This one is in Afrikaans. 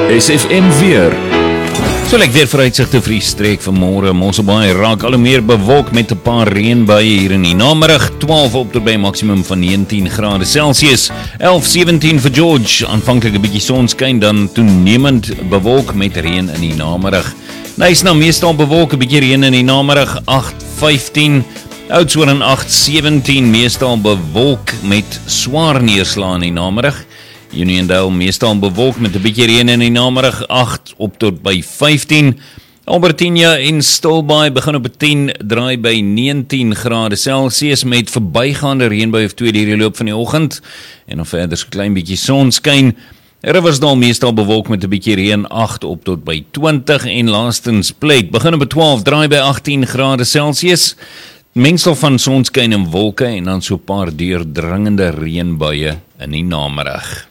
SFM weer. So lyk weer vooruitsigte vir die streek van môre. Mosselbaai raak al hoe meer bewolk met 'n paar reënbuie hier in die namiddag. 12 op tot by maksimum van 19 grade Celsius. 11-17 vir George. Aanvanklik 'n bietjie sonskyn, dan toenemend bewolk met reën in die namiddag. Nyasna meestal bewolk, 'n bietjie reën in die namiddag. 8-15. Oudtshoorn 8-17, meestal bewolk met swaar neerslae in die namiddag. Uniondale meestal bewolk met 'n bietjie reën in die namiddag, 8 op tot by 15. Albertina en Stilbaai begin op 10, draai by 19 grade Celsius met verbygaande reënbuie of 2 die loop van die oggend en dan verder so klein bietjie sonskyn. Riversdale meestal bewolk met 'n bietjie reën, 8 op tot by 20 en laastens Plate begin op 12, draai by 18 grade Celsius. Mengsel van sonskyn en wolke en dan so 'n paar deurdringende reënbuie in die namiddag.